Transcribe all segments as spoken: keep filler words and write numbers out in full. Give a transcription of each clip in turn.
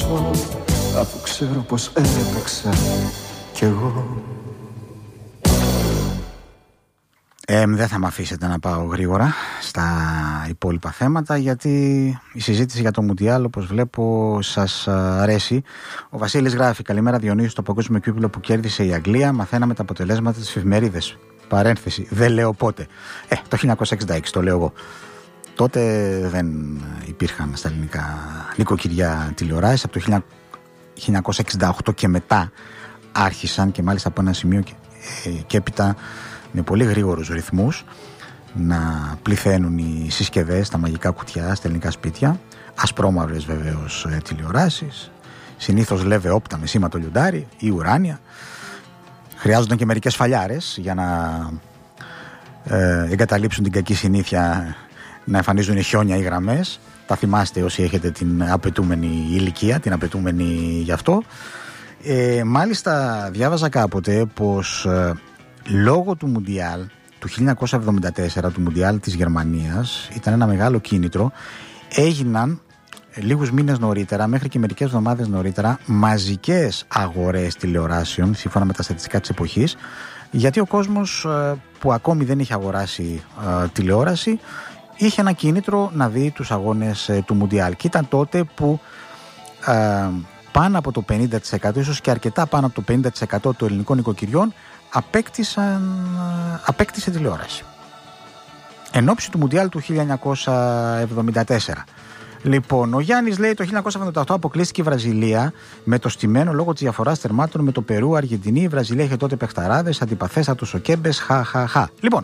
χάσω, αφού ξέρω πως έπαιξα κι εγώ. Ε, δεν θα με αφήσετε να πάω γρήγορα στα υπόλοιπα θέματα, γιατί η συζήτηση για το Μουντιάλ, όπως βλέπω, σας αρέσει. Ο Βασίλης γράφει: καλημέρα Διονύση, στο παγκόσμιο κύπελλο που κέρδισε η Αγγλία μαθαίναμε τα αποτελέσματα της εφημερίδες. Παρένθεση, δεν λέω πότε. Ε, το χίλια εννιακόσια εξήντα έξι το λέω εγώ. Τότε δεν υπήρχαν στα ελληνικά νοικοκυριά τηλεοράσεις. Από το χίλια εννιακόσια εξήντα οκτώ και μετά άρχισαν, και μάλιστα από ένα σημείο και, ε, και έπειτα με πολύ γρήγορους ρυθμούς, να πληθαίνουν οι συσκευές, τα μαγικά κουτιά στα ελληνικά σπίτια. Ασπρόμαυρες βεβαίως ε, τηλεοράσεις, συνήθως λέβε όπτα με σήμα το λιοντάρι ή ουράνια. Χρειάζονταν και μερικές φαλιάρες για να ε, εγκαταλείψουν την κακή συνήθεια να εμφανίζουν χιόνια ή γραμμές. Τα θυμάστε όσοι έχετε την απαιτούμενη ηλικία, την απαιτούμενη γι' αυτό. Ε, μάλιστα διάβαζα κάποτε πως ε, λόγω του Μουντιάλ του χίλια εννιακόσια εβδομήντα τέσσερα, του Μουντιάλ της Γερμανίας, ήταν ένα μεγάλο κίνητρο, έγιναν λίγους μήνες νωρίτερα, μέχρι και μερικές εβδομάδες νωρίτερα, μαζικές αγορές τηλεοράσεων σύμφωνα με τα στατιστικά της εποχής, γιατί ο κόσμος που ακόμη δεν είχε αγοράσει ε, τηλεόραση είχε ένα κίνητρο να δει τους αγώνες ε, του Μουντιάλ. Και ήταν τότε που ε, πάνω από το πενήντα τοις εκατό, ίσως και αρκετά πάνω από το πενήντα τοις εκατό των ελληνικών νοικοκυριών απέκτησαν, απέκτησε τηλεόραση. Εν ώψη του Μουντιάλ του χίλια εννιακόσια εβδομήντα τέσσερα. Λοιπόν, ο Γιάννης λέει: το χίλια εννιακόσια εβδομήντα οκτώ αποκλείστηκε η Βραζιλία με το στημένο λόγω της διαφοράς τερμάτων με το Περού, Αργεντινή. Η Βραζιλία είχε τότε παιχταράδες, αντιπαθέστατους ο Κέμπες, χα, χα, χα. Λοιπόν,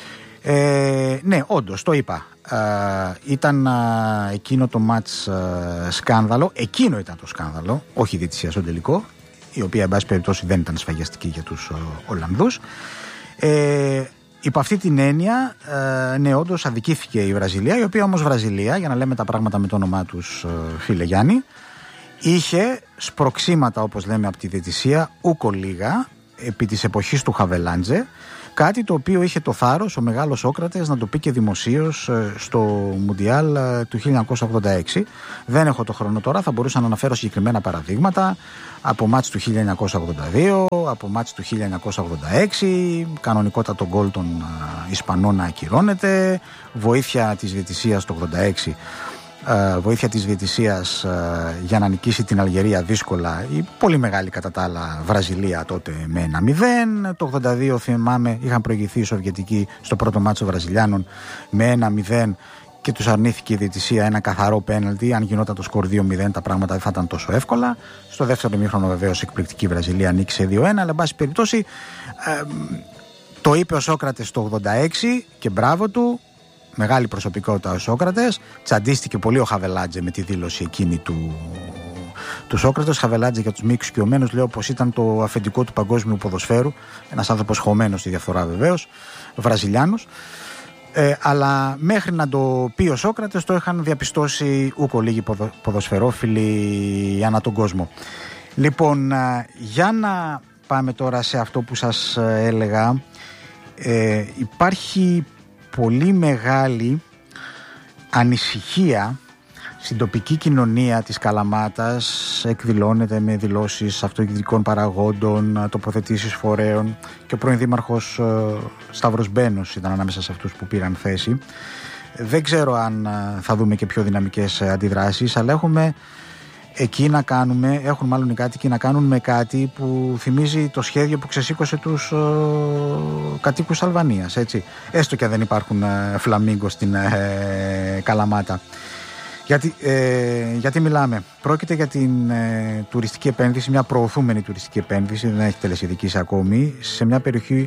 ε, ναι, όντως, το είπα. Ε, ήταν ε, εκείνο το μάτς ε, σκάνδαλο. Εκείνο ήταν το σκάνδαλο, όχι η διαιτησία στο τελικό, η οποία, εν πάση περιπτώσει, δεν ήταν σφαγιαστική για τους ε, Ολλανδούς. Ε, υπό αυτή την έννοια, ε, ναι, όντως αδικήθηκε η Βραζιλία, η οποία όμως Βραζιλία, για να λέμε τα πράγματα με το όνομά τους, ε, φίλε Γιάννη, είχε σπροξήματα, όπως λέμε, από τη διαιτησία, ούκο λίγα, επί της εποχής του Χαβελάντζε, κάτι το οποίο είχε το θάρρος ο μεγάλος Σόκρατες να το πει και δημοσίως στο Μουντιάλ του χίλια εννιακόσια ογδόντα έξι. Δεν έχω το χρόνο τώρα, θα μπορούσα να αναφέρω συγκεκριμένα παραδείγματα από μάτς του χίλια εννιακόσια ογδόντα δύο, από μάτς του χίλια εννιακόσια ογδόντα έξι, κανονικότατο γκολ των Ισπανών να ακυρώνεται, βοήθεια της διαιτησίας το ογδόντα έξι. Uh, βοήθεια της διαιτησίας uh, για να νικήσει την Αλγερία δύσκολα, η πολύ μεγάλη κατά τα άλλα Βραζιλία τότε με ένα μηδέν. Το ογδόντα δύο θυμάμαι είχαν προηγηθεί οι Σοβιετικοί στο πρώτο μάτσο Βραζιλιάνων με ένα μηδέν και τους αρνήθηκε η διαιτησία ένα καθαρό πέναλτι. Αν γινόταν το σκορ δύο μηδέν τα πράγματα δεν θα ήταν τόσο εύκολα. Στο δεύτερο ημίχρονο βεβαίως εκπληκτική Βραζιλία νίκησε δύο ένα, αλλά εν πάση περιπτώσει uh, το είπε ο Σόκρατες το ογδόντα έξι και μπράβο του. Μεγάλη προσωπικότητα ο Σόκρατες. Τσαντίστηκε πολύ ο Χαβελάντζε με τη δήλωση εκείνη του, του Σόκρατες. Χαβελάντζε, για τους μη εξοικειωμένους, λέω πως ήταν το αφεντικό του παγκόσμιου ποδοσφαίρου. Ένας άνθρωπος χωμένος στη διαφθορά βεβαίως, Βραζιλιάνος. Ε, αλλά μέχρι να το πει ο Σόκρατες το είχαν διαπιστώσει ούκο λίγοι ποδο, ποδοσφαιρόφιλοι ανά τον κόσμο. Λοιπόν, για να πάμε τώρα σε αυτό που σας έλεγα. Ε, υπάρχει πολύ μεγάλη ανησυχία στην τοπική κοινωνία της Καλαμάτας, εκδηλώνεται με δηλώσεις αυτοδιοικητικών παραγόντων, τοποθετήσεις φορέων, και ο πρώην δήμαρχος Σταύρος Μπένος ήταν ανάμεσα σε αυτούς που πήραν θέση. Δεν ξέρω αν θα δούμε και πιο δυναμικές αντιδράσεις, αλλά έχουμε εκεί να κάνουμε, έχουν μάλλον οι κάτοικοι να κάνουν με κάτι που θυμίζει το σχέδιο που ξεσήκωσε τους ε, κατοίκους Αλβανίας, έτσι. Έστω και αν δεν υπάρχουν ε, φλαμίγκο στην ε, Καλαμάτα. Γιατί, ε, γιατί μιλάμε. Πρόκειται για την ε, τουριστική επένδυση, μια προωθούμενη τουριστική επένδυση, δεν έχει τελεσιδικήσει ακόμη, σε μια περιοχή,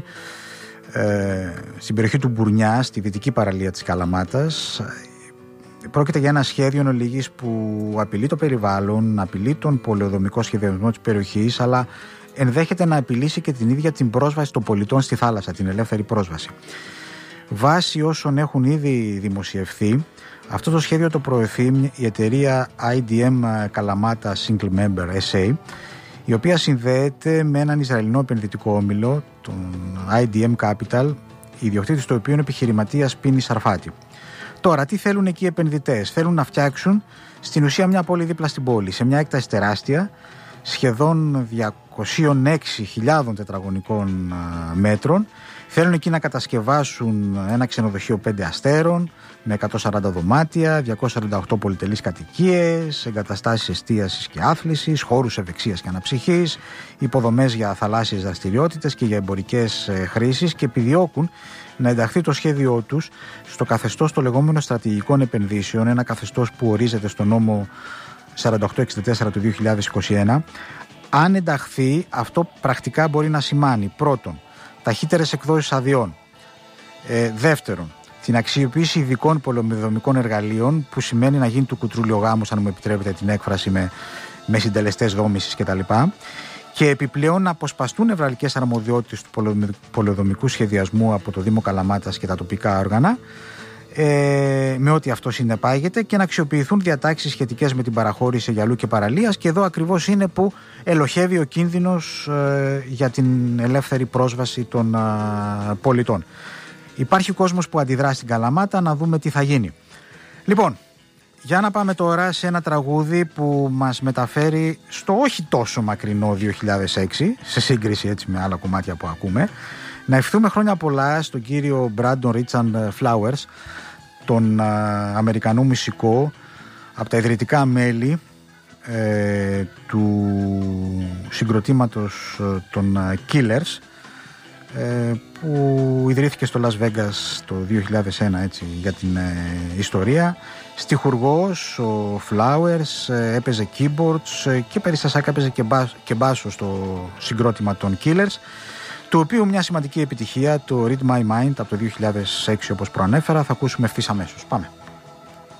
ε, στην περιοχή του Μπουρνιά, στη δυτική παραλία της Καλαμάτας. Πρόκειται για ένα σχέδιο εν ολίγης που απειλεί το περιβάλλον, απειλεί τον πολεοδομικό σχεδιασμό της περιοχής, αλλά ενδέχεται να απειλήσει και την ίδια την πρόσβαση των πολιτών στη θάλασσα, την ελεύθερη πρόσβαση. Βάσει όσων έχουν ήδη δημοσιευθεί, αυτό το σχέδιο το προωθεί η εταιρεία άι ντι εμ Kalamata Single Member ες έι, η οποία συνδέεται με έναν Ισραηλινό επενδυτικό όμιλο, τον άι ντι εμ Capital, ιδιοκτήτης του οποίου είναι επιχειρηματίας Πίνη Σαρφάτη. Τώρα, τι θέλουν εκεί οι επενδυτές? Θέλουν να φτιάξουν στην ουσία μια πόλη δίπλα στην πόλη, σε μια έκταση τεράστια, σχεδόν διακόσιες έξι χιλιάδες τετραγωνικών μέτρων. Θέλουν εκεί να κατασκευάσουν ένα ξενοδοχείο πέντε αστέρων με εκατόν σαράντα δωμάτια, διακόσιες σαράντα οκτώ πολυτελείς κατοικίες, εγκαταστάσεις εστίασης και άθλησης, χώρους ευεξίας και αναψυχής, υποδομές για θαλάσσιες δραστηριότητες και για εμπορικές χρήσεις, και επιδιώκουν να ενταχθεί το σχέδιό τους στο καθεστώς των λεγόμενων στρατηγικών επενδύσεων, ένα καθεστώς που ορίζεται στο νόμο σαράντα οκτώ εξήντα τέσσερα του δύο χιλιάδες είκοσι ένα. Αν ενταχθεί, αυτό πρακτικά μπορεί να σημάνει πρώτον ταχύτερες εκδόσεις αδειών, ε, δεύτερον την αξιοποίηση ειδικών πολεμοδομικών εργαλείων, που σημαίνει να γίνει του κουτρούλιο γάμος, αν μου επιτρέπετε την έκφραση, με, με συντελεστές δόμησης κτλ. Και επιπλέον να αποσπαστούν νευραλικές αρμοδιότητες του πολεοδομικού σχεδιασμού από το Δήμο Καλαμάτας και τα τοπικά όργανα, ε, με ό,τι αυτό συνεπάγεται, και να αξιοποιηθούν διατάξεις σχετικές με την παραχώρηση γυαλού και παραλίας. Και εδώ ακριβώς είναι που ελοχεύει ο κίνδυνος ε, για την ελεύθερη πρόσβαση των ε, πολιτών. Υπάρχει κόσμος που αντιδρά στην Καλαμάτα, να δούμε τι θα γίνει. Λοιπόν, για να πάμε τώρα σε ένα τραγούδι που μας μεταφέρει στο όχι τόσο μακρινό δύο χιλιάδες έξι, σε σύγκριση έτσι με άλλα κομμάτια που ακούμε. Να ευχηθούμε χρόνια πολλά στον κύριο Brandon Richard Flowers, τον α, Αμερικανό μουσικό, από τα ιδρυτικά μέλη ε, του συγκροτήματος ε, των Killers, ε, που ιδρύθηκε στο Las Vegas το δύο χιλιάδες ένα, έτσι, για την ε, ιστορία. Στιχουργός, ο Flowers, ε, έπαιζε keyboards ε, και περιστασάκα έπαιζε και, μπά, και μπάσο στο συγκρότημα των Killers, το οποίο μια σημαντική επιτυχία, το Read My Mind από το δύο χιλιάδες έξι, όπως προανέφερα, θα ακούσουμε ευθύς αμέσως. Πάμε.